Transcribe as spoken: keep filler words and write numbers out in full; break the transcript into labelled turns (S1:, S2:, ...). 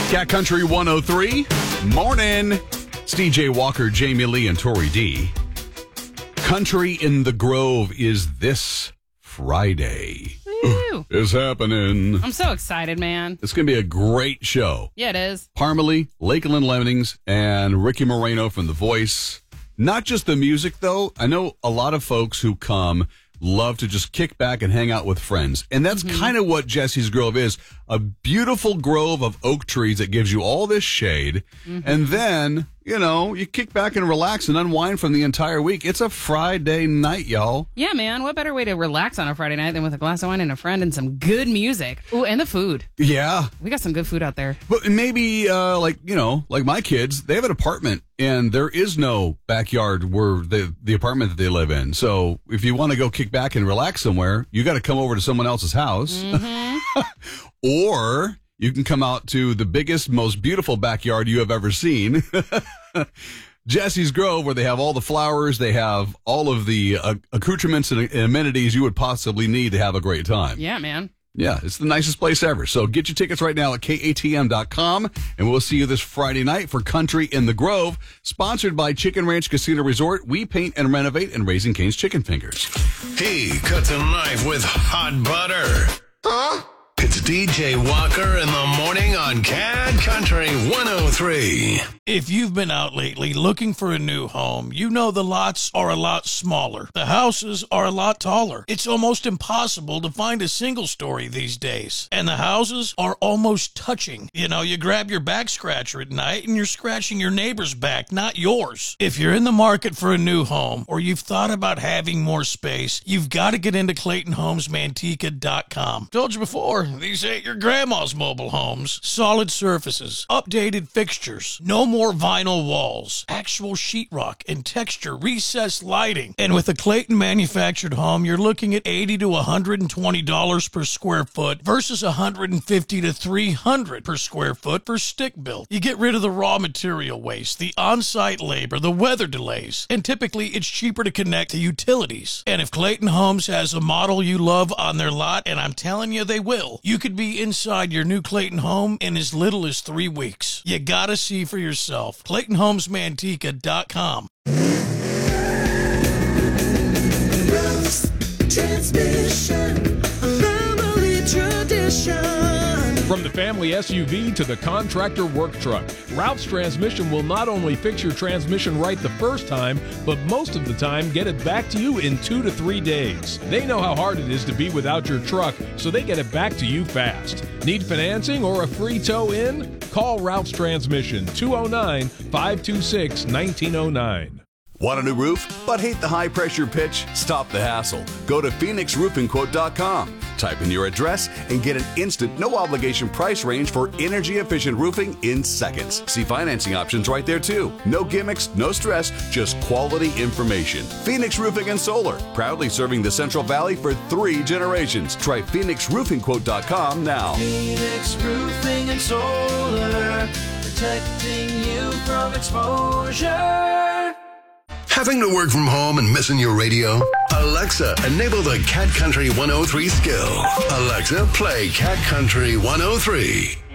S1: Cat Country one oh three. Morning. It's D J Walker, Jamie Lee, and Tori D. Country in the Grove is this Friday.
S2: Woo.
S1: It's happening.
S2: I'm so excited, man.
S1: It's going to be a great show.
S2: Yeah, it is.
S1: Parmalee, Lakeland Lemmings, and Ricky Moreno from The Voice. Not just the music, though. I know a lot of folks who come love to just kick back and hang out with friends. And that's mm-hmm. kind of what Jesse's Grove is. A beautiful grove of oak trees that gives you all this shade. Mm-hmm. And then, you know, you kick back and relax and unwind from the entire week. It's a Friday night, y'all.
S2: Yeah, man. What better way to relax on a Friday night than with a glass of wine and a friend and some good music? Ooh, and the food.
S1: Yeah.
S2: We got some good food out there.
S1: But maybe, uh, like, you know, like my kids, they have an apartment and there is no backyard where the, the apartment that they live in. So if you want to go kick back and relax somewhere, you got to come over to someone else's house. Mm-hmm. Or you can come out to the biggest, most beautiful backyard you have ever seen. Jesse's Grove, where they have all the flowers, they have all of the uh, accoutrements and amenities you would possibly need to have a great time.
S2: Yeah, man.
S1: Yeah, it's the nicest place ever. So get your tickets right now at K A T M dot com, and we'll see you this Friday night for Country in the Grove, sponsored by Chicken Ranch Casino Resort. We paint and renovate, and Raising Cane's Chicken Fingers.
S3: He cuts a knife with hot butter. Huh? It's D J Walker in the morning on Cat Country one oh three.
S4: If you've been out lately looking for a new home, you know the lots are a lot smaller. The houses are a lot taller. It's almost impossible to find a single story these days. And the houses are almost touching. You know, you grab your back scratcher at night and you're scratching your neighbor's back, not yours. If you're in the market for a new home or you've thought about having more space, you've got to get into Clayton Homes Manteca dot com. Told you before, these ain't your grandma's mobile homes. Solid surfaces, updated fixtures, no more vinyl walls, actual sheetrock and texture recessed lighting. And with a Clayton manufactured home, you're looking at eighty to one hundred twenty dollars per square foot versus one hundred fifty to three hundred per square foot for stick built. You get rid of the raw material waste, the on-site labor, the weather delays, and typically it's cheaper to connect to utilities. And if Clayton Homes has a model you love on their lot, and I'm telling you they will, you could be inside your new Clayton home in as little as three weeks. You gotta see for yourself. Clayton Homes Manteca dot com.
S5: Transmission, family tradition.
S6: From the family S U V to the contractor work truck, Ralph's Transmission will not only fix your transmission right the first time, but most of the time get it back to you in two to three days. They know how hard it is to be without your truck, so they get it back to you fast. Need financing or a free tow in? Call Ralph's Transmission, two oh nine, five two six, one nine oh nine.
S1: Want a new roof, but hate the high-pressure pitch? Stop the hassle. Go to Phoenix Roofing Quote dot com. Type in your address and get an instant, no-obligation price range for energy-efficient roofing in seconds. See financing options right there, too. No gimmicks, no stress, just quality information. Phoenix Roofing and Solar, proudly serving the Central Valley for three generations. Try Phoenix Roofing Quote dot com now.
S5: Phoenix Roofing and Solar, protecting you from exposure.
S3: Having to work from home and missing your radio? Alexa, enable the Cat Country one oh three skill. Alexa, play Cat Country one oh three.